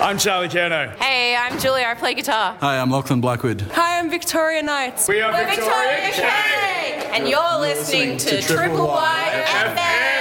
I'm Charlie Kerno. Hey, I'm Julia. I play guitar. Hi, I'm Lachlan Blackwood. Hi, I'm Victoria Knights. We are Victoria K. And you're listening to Triple Y FM.